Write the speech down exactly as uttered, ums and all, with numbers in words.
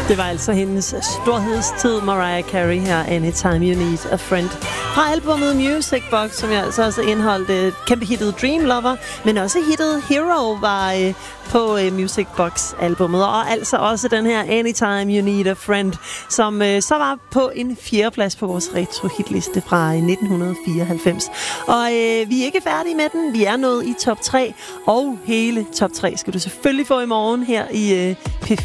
Det var altså hendes storhedstid, Mariah Carey her, Anytime You Need a Friend. Fra albumet Music Box, som jeg altså også indeholdt et kæmpe hittet Dream Lover, men også hittet Hero var øh, på øh, Music Box albumet, og altså også den her Anytime You Need a Friend, som øh, så var på en fjerdeplads på vores retro hitliste fra øh, nitten fireoghalvfems. Og øh, vi er ikke færdige med den, vi er nået i top tre, og hele top tre skal du selvfølgelig få i morgen her i øh, P